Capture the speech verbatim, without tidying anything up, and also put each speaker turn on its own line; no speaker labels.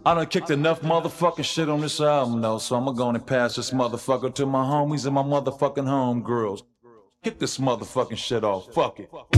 I done kicked enough motherfucking shit on this album though, so I'ma go on and pass this motherfucker to my homies and my motherfucking homegirls. Kick this motherfucking shit off. Fuck it.